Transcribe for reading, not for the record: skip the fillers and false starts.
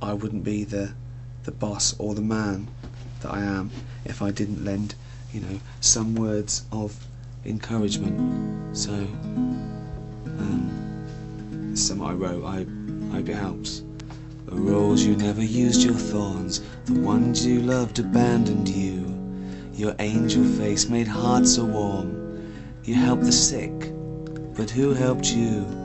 I wouldn't be the boss or the man that I am if I didn't lend, you know, some words of encouragement. So some I wrote, I hope it helps. The rose you never used your thorns, the ones you loved abandoned you. Your angel face made hearts so warm. You helped the sick, but who helped you?